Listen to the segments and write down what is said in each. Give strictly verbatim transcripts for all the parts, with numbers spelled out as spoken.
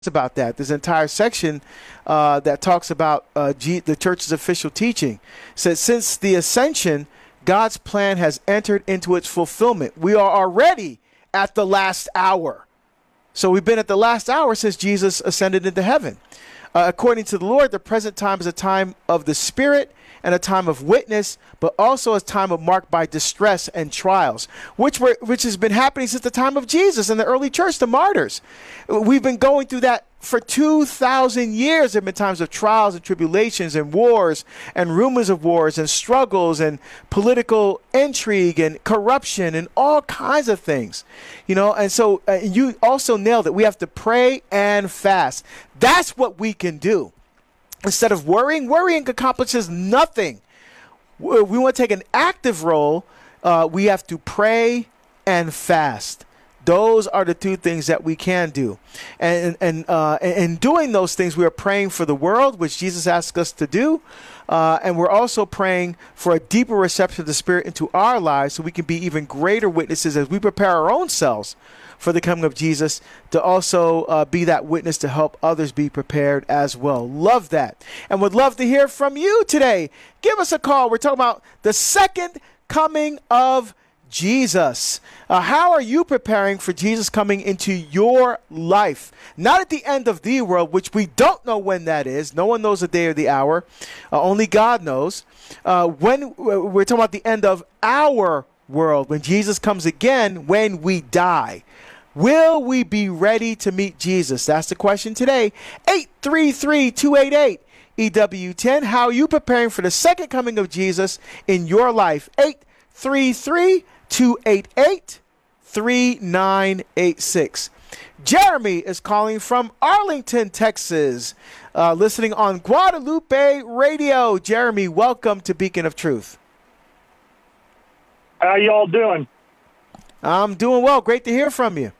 about that. There's an entire section uh, that talks about uh, G- the church's official teaching. It says, since the ascension, God's plan has entered into its fulfillment. We are already at the last hour. So we've been at the last hour since Jesus ascended into heaven. Uh, according to the Lord, the present time is a time of the Spirit and a time of witness, but also a time of marked by distress and trials, which were which has been happening since the time of Jesus and the early church, the martyrs. We've been going through that for two thousand years. There have been times of trials and tribulations and wars and rumors of wars and struggles and political intrigue and corruption and all kinds of things, you know. And so uh, you also nailed it. We have to pray and fast. That's what we can do. Instead of worrying, worrying accomplishes nothing. We want to take an active role. Uh, we have to pray and fast. Those are the two things that we can do. And and uh, in doing those things, we are praying for the world, which Jesus asked us to do. Uh, and we're also praying for a deeper reception of the Spirit into our lives so we can be even greater witnesses as we prepare our own selves for the coming of Jesus, to also uh, be that witness to help others be prepared as well. Love that. And would love to hear from you today. Give us a call. We're talking about the second coming of Jesus. Uh, how are you preparing for Jesus coming into your life? Not at the end of the world, which we don't know when that is. No one knows the day or the hour. Uh, only God knows. Uh, when we're talking about the end of our world, when Jesus comes again, when we die. Will we be ready to meet Jesus? That's the question today. eight three three, two eight eight, E W ten. How are you preparing for the second coming of Jesus in your life? eight three three, two eight eight, three nine eight six. Jeremy is calling from Arlington, Texas, uh, listening on Guadalupe Radio. Jeremy, welcome to Beacon of Truth. How y'all doing? I'm doing well. Great to hear from you.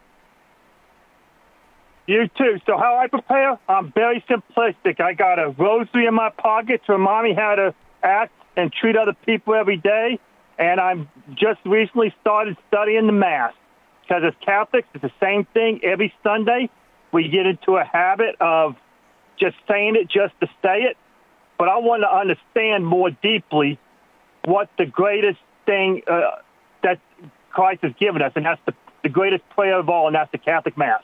You too. So how I prepare, I'm very simplistic. I got a rosary in my pocket to remind me how to act and treat other people every day. And I'm just recently started studying the Mass. Because as Catholics, it's the same thing every Sunday. We get into a habit of just saying it just to say it. But I want to understand more deeply what the greatest thing uh, that Christ has given us, and that's the, the greatest prayer of all, and that's the Catholic Mass.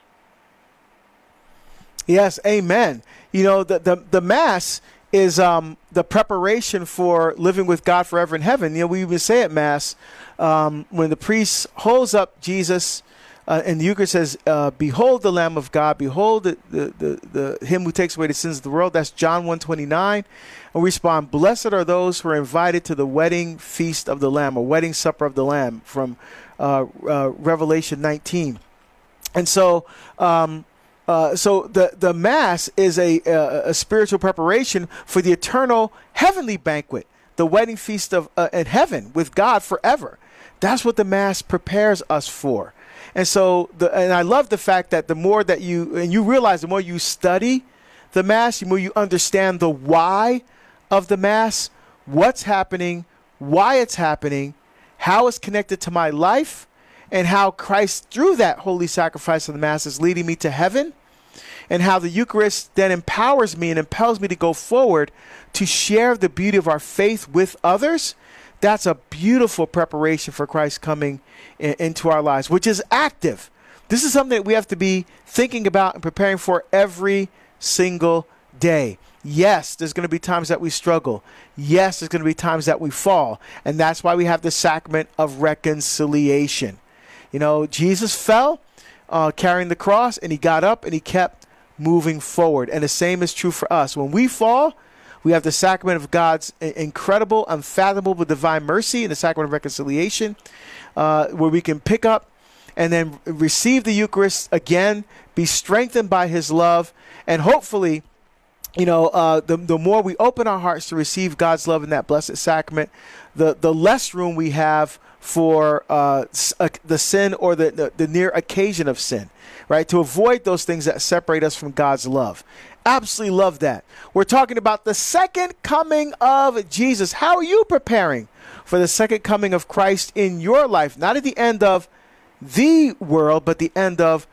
Yes, amen. You know, the the, the Mass is um, the preparation for living with God forever in heaven. You know, we even say at Mass, um, when the priest holds up Jesus uh, and the Eucharist says, uh, behold the Lamb of God, behold the, the, the, the him who takes away the sins of the world. That's John one twenty-nine. And we respond, blessed are those who are invited to the wedding feast of the Lamb, or wedding supper of the Lamb, from uh, uh, Revelation nineteen. And so, um, Uh, so the, the Mass is a, a, a spiritual preparation for the eternal heavenly banquet, the wedding feast of uh, in heaven with God forever. That's what the Mass prepares us for. And so, the, and I love the fact that the more that you, and you realize the more you study the Mass, the more you understand the why of the Mass, what's happening, why it's happening, how it's connected to my life, and how Christ, through that holy sacrifice of the Mass, is leading me to heaven, and how the Eucharist then empowers me and impels me to go forward to share the beauty of our faith with others. That's a beautiful preparation for Christ coming in, into our lives, which is active. This is something that we have to be thinking about and preparing for every single day. Yes, there's going to be times that we struggle. Yes, there's going to be times that we fall. And that's why we have the sacrament of reconciliation. You know, Jesus fell uh, carrying the cross, and he got up and he kept moving forward. And the same is true for us. When we fall, we have the sacrament of God's incredible, unfathomable divine mercy and the sacrament of reconciliation, uh, where we can pick up and then receive the Eucharist again, be strengthened by his love, and hopefully, you know, uh, the, the more we open our hearts to receive God's love in that blessed sacrament, the, the less room we have for uh, uh, the sin or the, the, the near occasion of sin, right? To avoid those things that separate us from God's love. Absolutely love that. We're talking about the second coming of Jesus. How are you preparing for the second coming of Christ in your life? Not at the end of the world, but the end of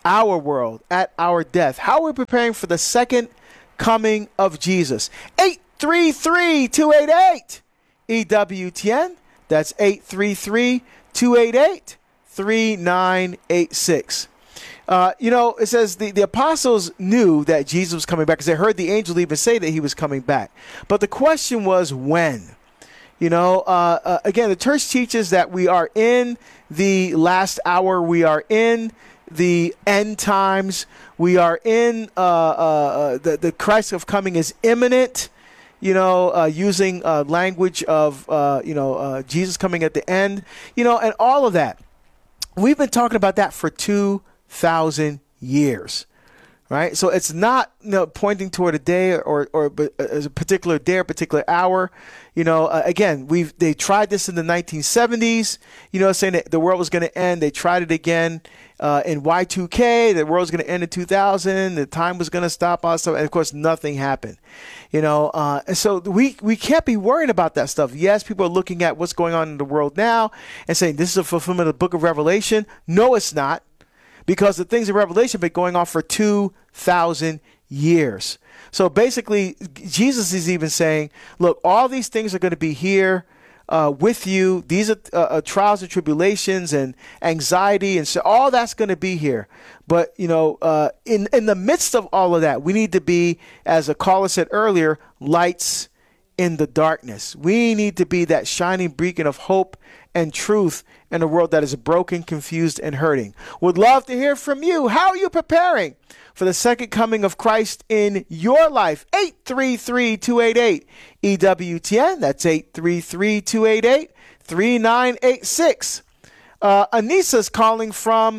our world, at our death. How are we preparing for the second coming of Jesus? eight three three, two eight eight, E W T N. That's eight three three, two eight eight, three nine eight six. Uh, you know, it says the, the apostles knew that Jesus was coming back because they heard the angel even say that he was coming back. But the question was when? You know, uh, uh, again, the church teaches that we are in the last hour. We are in the end times. We are in uh, uh, the, the Christ of coming is imminent. You know, uh, using uh, language of, uh, you know, uh, Jesus coming at the end, you know, and all of that. We've been talking about that for two thousand years, right? So it's not, you know, pointing toward a day or, or as a particular day or particular hour. You know, uh, again, we've, they tried this in the nineteen seventies, you know, saying that the world was going to end. They tried it again uh, in Y two K. The world was going to end in two thousand. The time was going to stop. Also, and of course, nothing happened. You know, uh, and so we we can't be worrying about that stuff. Yes, people are looking at what's going on in the world now and saying this is a fulfillment of the book of Revelation. No, it's not, because the things in Revelation have been going on for two thousand years. So basically, Jesus is even saying, look, all these things are going to be here uh, with you. These are uh, uh, trials and tribulations and anxiety. And so all that's going to be here. But, you know, uh, in, in the midst of all of that, we need to be, as a caller said earlier, lights in the darkness. We need to be that shining beacon of hope and truth in a world that is broken, confused, and hurting. Would love to hear from you. How are you preparing for the second coming of Christ in your life? eight three three, two eight eight, E W T N. That's eight three three, two eight eight, three nine eight six. Uh, Anissa's calling from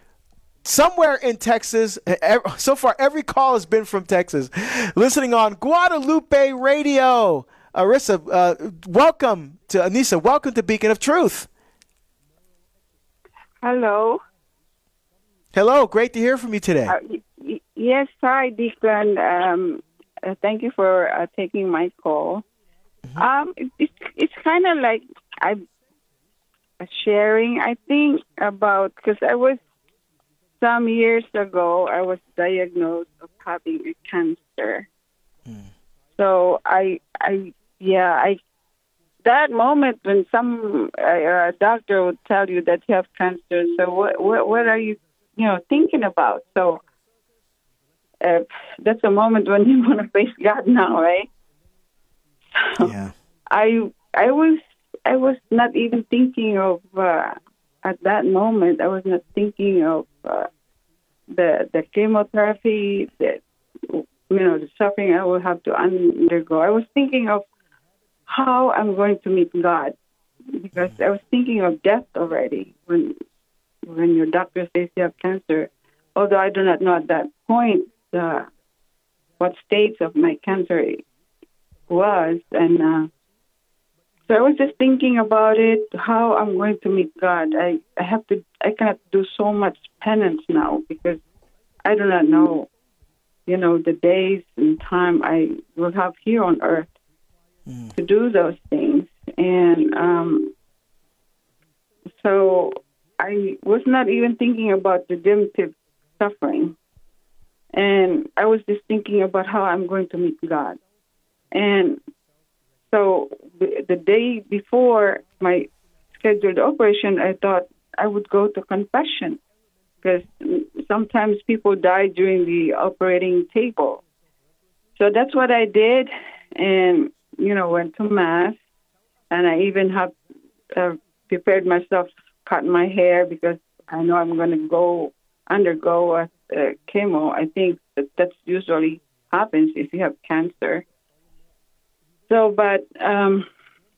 somewhere in Texas. So far, every call has been from Texas. Listening on Guadalupe Radio. Arissa, uh, welcome to Anissa. Welcome to Beacon of Truth. Hello. Hello. Great to hear from you today. Uh, y- yes, hi, Deacon. Um, uh, thank you for uh, taking my call. Mm-hmm. Um, it, it's it's kind of like I'm sharing, I think, about, because I was, some years ago, I was diagnosed of having a cancer. Mm. So I, I, yeah, I, that moment when some uh, doctor would tell you that you have cancer, so what, what, what are you, you know, thinking about? So uh, that's a moment when you want to face God now, right? So yeah. I, I was, I was not even thinking of uh, at that moment. I was not thinking of uh, the the chemotherapy, the you know the suffering I will have to undergo. I was thinking of how I'm going to meet God, because I was thinking of death already when when your doctor says you have cancer. Although I do not know at that point uh, what stage of my cancer was, and uh, so I was just thinking about it, how I'm going to meet God. I, I have to, I cannot do so much penance now because I do not know, you know, the days and time I will have here on earth mm. to do those things. And um, so I was not even thinking about the redemptive suffering. And I was just thinking about how I'm going to meet God. And so the day before my scheduled operation, I thought I would go to confession, because sometimes people die during the operating table. So that's what I did, and, you know, went to Mass, and I even have uh, prepared myself, cut my hair, because I know I'm going to go undergo a, a chemo. I think that that's usually happens if you have cancer. So, but um,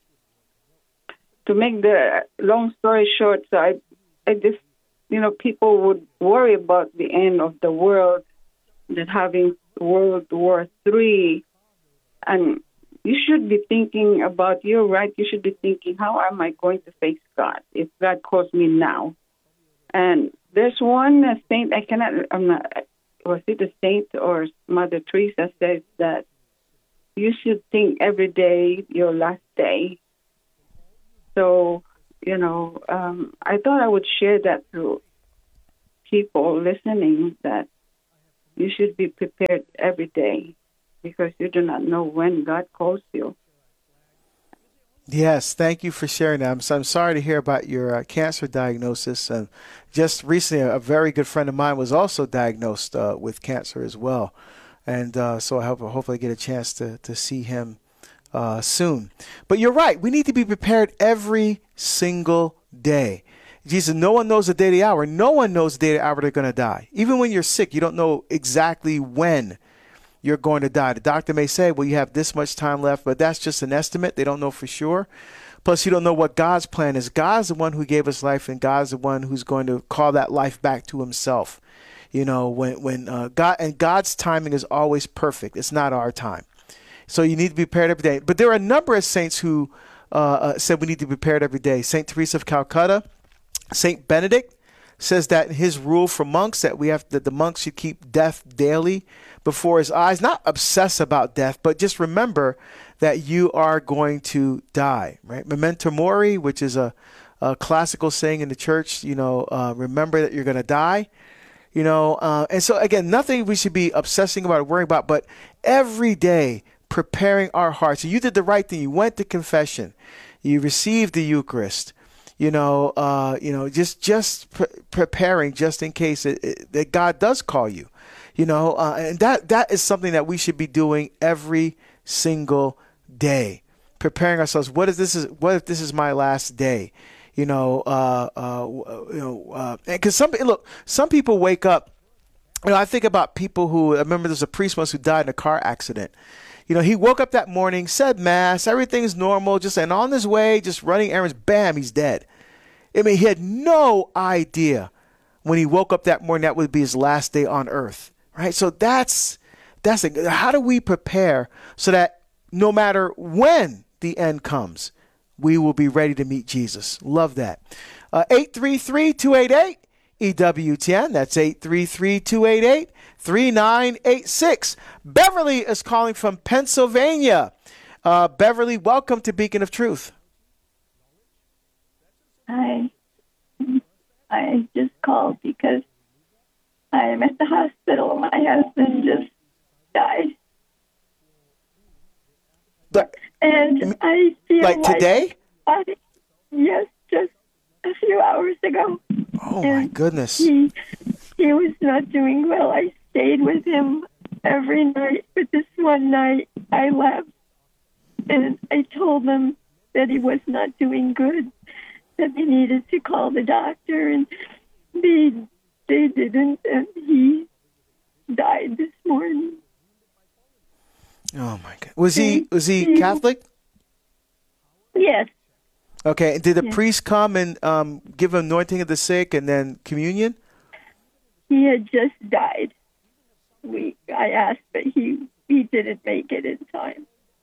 to make the long story short, so I, I just, you know, people would worry about the end of the world, that having World War Three, and you should be thinking about, you're right, you should be thinking, how am I going to face God if God calls me now? And there's one saint, I cannot, I'm not, was it a saint or Mother Teresa says that you should think every day your last day. So, you know, um, I thought I would share that through people listening that you should be prepared every day because you do not know when God calls you. Yes, thank you for sharing that. I'm, so, I'm sorry to hear about your uh, cancer diagnosis. And just recently, a, a very good friend of mine was also diagnosed uh, with cancer as well. And uh, so I hope hopefully get a chance to, to see him uh, soon. But you're right. We need to be prepared every single day. Jesus, no one knows the day, the hour. No one knows the day, the hour they're going to die. Even when you're sick, you don't know exactly when you're going to die. The doctor may say, well, you have this much time left, but that's just an estimate. They don't know for sure. Plus, you don't know what God's plan is. God's the one who gave us life, and God's the one who's going to call that life back to himself. You know, when, when uh, God, and God's timing is always perfect. It's not our time. So you need to be prepared every day. But there are a number of saints who uh, uh, said we need to be prepared every day. Saint Teresa of Calcutta, Saint Benedict says that in his rule for monks that we have that the monks should keep death daily before his eyes, not obsess about death, but just remember that you are going to die, right? Memento mori, which is a, a classical saying in the church, you know, uh, remember that you're going to die, you know, uh, and so again, nothing we should be obsessing about or worrying about, but every day preparing our hearts. And you did the right thing. You went to confession. You received the Eucharist. You know, uh, you know, just just pre- preparing just in case it, it, that God does call you. You know, uh, and that that is something that we should be doing every single day, preparing ourselves. What if this is what if this is my last day? You know, uh, uh, you know, uh, because some look, some people wake up. You know, I think about people who I remember. There's a priest once who died in a car accident. You know, he woke up that morning, said mass, everything's normal, just and on his way, just running errands, bam, he's dead. I mean, he had no idea when he woke up that morning that would be his last day on earth, right? So that's, that's the, how do we prepare so that no matter when the end comes, we will be ready to meet Jesus. Love that. Uh, eight three three, two eight eight, E W T N. That's eight three three, two eight eight, three nine eight six. Beverly is calling from Pennsylvania. Uh, Beverly, welcome to Beacon of Truth. Hi. I just called because I am at the hospital. My husband just died. But, and I feel like, like today? I, yes, just a few hours ago. Oh, and my goodness. He, he was not doing well. I stayed with him every night, but this one night I left. And I told them that he was not doing good, that they needed to call the doctor, and they they didn't, and he died this morning. Oh my God! Was he was he Catholic? Yes. Okay. And did the yes. priest come and um, give anointing of the sick and then communion? He had just died. We I asked, but he he didn't make it in time.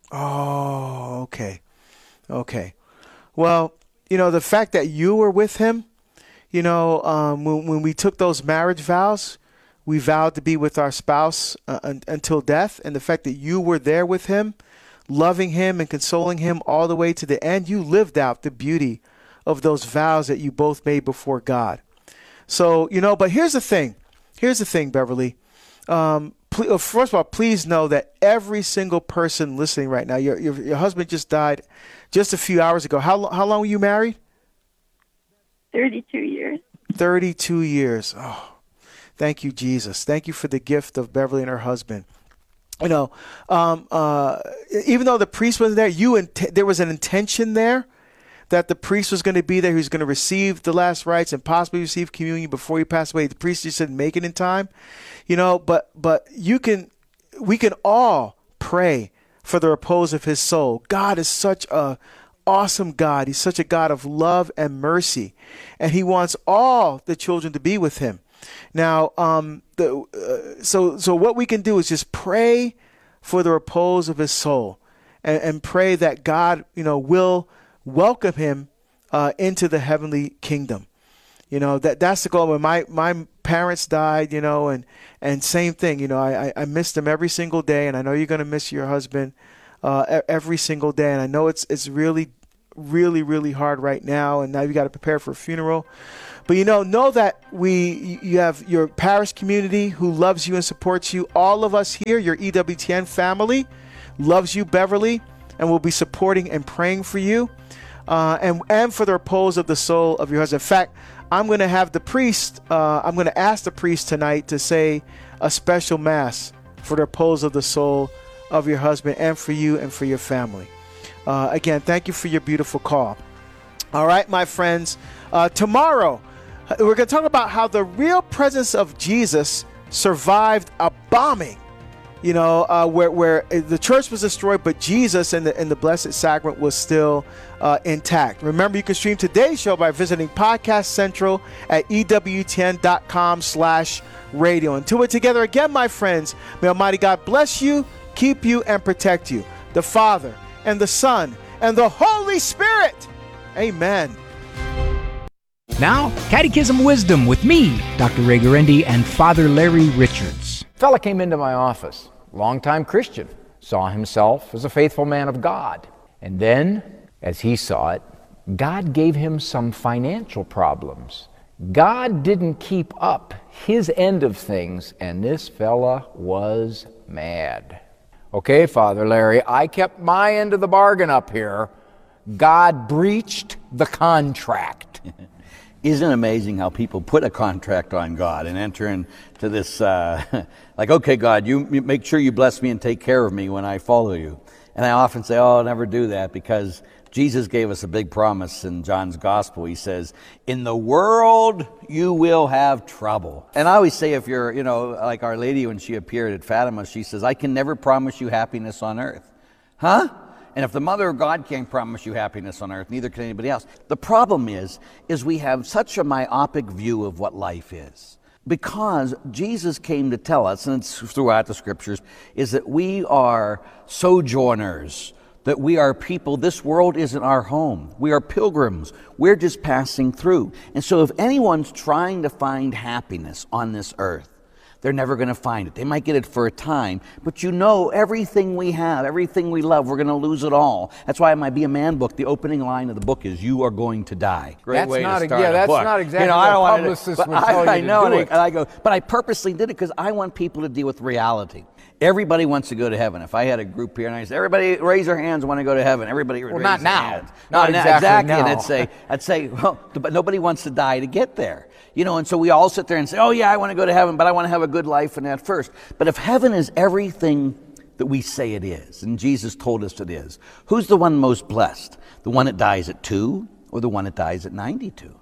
Oh, okay, okay. Well, you know, the fact that you were with him, you know, um, when, when we took those marriage vows, we vowed to be with our spouse uh, un- until death. And the fact that you were there with him, loving him and consoling him all the way to the end, you lived out the beauty of those vows that you both made before God. So, you know, but here's the thing. Here's the thing, Beverly. Um, pl- first of all, please know that every single person listening right now, your, your, your husband just died just a few hours ago. How, how long were you married? thirty-two years. thirty-two years. Oh, thank you, Jesus. Thank you for the gift of Beverly and her husband. You know, um, uh, even though the priest wasn't there, you int- there was an intention there that the priest was going to be there. He was going to receive the last rites and possibly receive communion before he passed away. The priest just didn't make it in time, you know. But but you can, we can all pray for the repose of his soul. God is such a awesome God. He's such a God of love and mercy, and he wants all the children to be with him. Now, um, the, uh, so so what we can do is just pray for the repose of his soul, and, and pray that God, you know, will welcome him uh, into the heavenly kingdom. You know, that that's the goal. When my, my parents died, you know, and, and same thing, you know, I, I, I miss them every single day, and I know you're going to miss your husband uh, every single day, and I know it's it's really really, really hard right now, and now you got to prepare for a funeral. But, you know, know that we you have your parish community who loves you and supports you. All of us here, your E W T N family, loves you, Beverly, and will be supporting and praying for you uh, and, and for the repose of the soul of your husband. In fact, I'm going to have the priest, uh, I'm going to ask the priest tonight to say a special mass for the repose of the soul of your husband and for you and for your family. Uh, again, thank you for your beautiful call. All right, my friends, uh, tomorrow, we're going to talk about how the real presence of Jesus survived a bombing, you know, uh, where where the church was destroyed, but Jesus and the, and the Blessed Sacrament was still uh, intact. Remember, you can stream today's show by visiting Podcast Central at E W T N dot com slash radio. Until we're together again, my friends, may Almighty God bless you, keep you, and protect you. The Father, and the Son, and the Holy Spirit. Amen. Now, Catechism Wisdom with me, Doctor Ray Guarendi, and Father Larry Richards. A fella came into my office, longtime Christian, saw himself as a faithful man of God. And then, as he saw it, God gave him some financial problems. God didn't keep up his end of things, and this fella was mad. Okay, Father Larry, I kept my end of the bargain up here. God breached the contract. Isn't it amazing how people put a contract on God and enter into this, uh, like, okay, God, you, you make sure you bless me and take care of me when I follow you. And I often say, oh, I'll never do that, because Jesus gave us a big promise in John's Gospel. He says, in the world you will have trouble. And I always say, if you're, you know, like Our Lady when she appeared at Fatima, she says, I can never promise you happiness on earth. Huh? And if the Mother of God can't promise you happiness on earth, neither can anybody else. The problem is, is we have such a myopic view of what life is. Because Jesus came to tell us, and it's throughout the scriptures, is that we are sojourners, that we are people, this world isn't our home. We are pilgrims. We're just passing through. And so if anyone's trying to find happiness on this earth, they're never going to find it. They might get it for a time, but you know everything we have, everything we love, we're going to lose it all. That's why in my Be a Man book, the opening line of the book is, you are going to die. Great that's way not to a, start yeah, a that's book. not exactly you know, I what don't publicists to, would tell I, you I to know, do and, it. I, and I go, but I purposely did it because I want people to deal with reality. Everybody wants to go to heaven. If I had a group here and I said, everybody raise their hands, want to go to heaven. Everybody well, raise not their now. hands. Not no, exactly, exactly. now. And I'd say, I'd say, well, but nobody wants to die to get there. You know, and so we all sit there and say, oh yeah, I want to go to heaven, but I want to have a good life in that first. But if heaven is everything that we say it is, and Jesus told us it is, who's the one most blessed? The one that dies at two or the one that dies at ninety-two?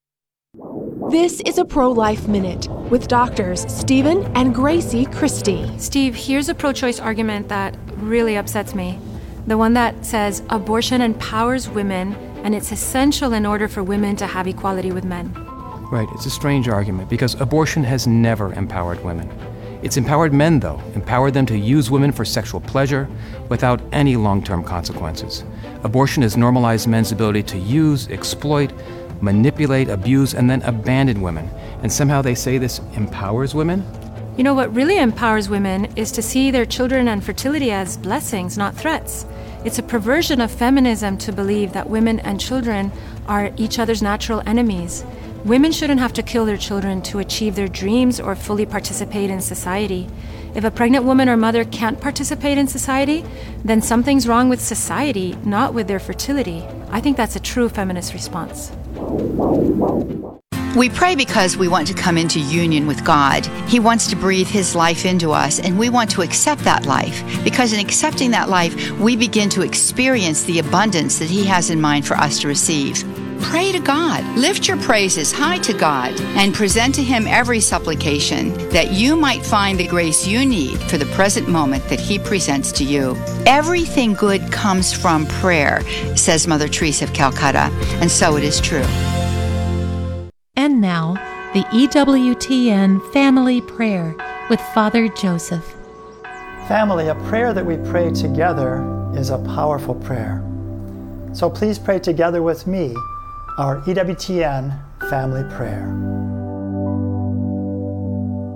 This is a Pro-Life Minute with doctors Stephen and Gracie Christie. Steve, here's a pro-choice argument that really upsets me. The one that says abortion empowers women and it's essential in order for women to have equality with men. Right, it's a strange argument because abortion has never empowered women. It's empowered men, though, empowered them to use women for sexual pleasure without any long-term consequences. Abortion has normalized men's ability to use, exploit, manipulate, abuse, and then abandon women. And somehow they say this empowers women? You know, what really empowers women is to see their children and fertility as blessings, not threats. It's a perversion of feminism to believe that women and children are each other's natural enemies. Women shouldn't have to kill their children to achieve their dreams or fully participate in society. If a pregnant woman or mother can't participate in society, then something's wrong with society, not with their fertility. I think that's a true feminist response. We pray because we want to come into union with God. He wants to breathe His life into us, and we want to accept that life. Because in accepting that life, we begin to experience the abundance that He has in mind for us to receive. Pray to God. Lift your praises high to God and present to Him every supplication that you might find the grace you need for the present moment that He presents to you. Everything good comes from prayer, says Mother Teresa of Calcutta, and so it is true. And now, the E W T N Family Prayer with Father Joseph. Family, a prayer that we pray together is a powerful prayer. So please pray together with me our E W T N Family Prayer.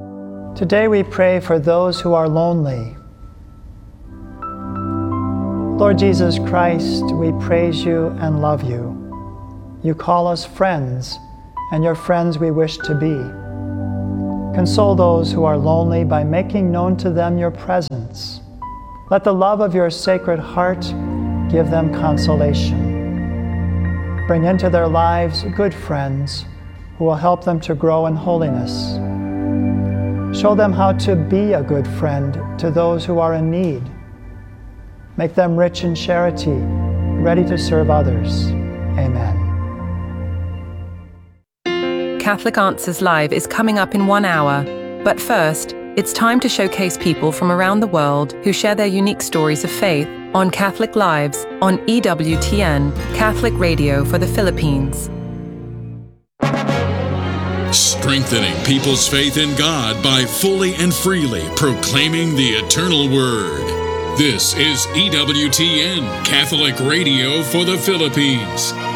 Today we pray for those who are lonely. Lord Jesus Christ, we praise you and love you. You call us friends, and your friends we wish to be. Console those who are lonely by making known to them your presence. Let the love of your Sacred Heart give them consolation. Bring into their lives good friends who will help them to grow in holiness. Show them how to be a good friend to those who are in need. Make them rich in charity, ready to serve others. Amen. Catholic Answers Live is coming up in one hour. But first, it's time to showcase people from around the world who share their unique stories of faith on Catholic Lives on E W T N, Catholic Radio for the Philippines. Strengthening people's faith in God by fully and freely proclaiming the eternal Word. This is E W T N, Catholic Radio for the Philippines.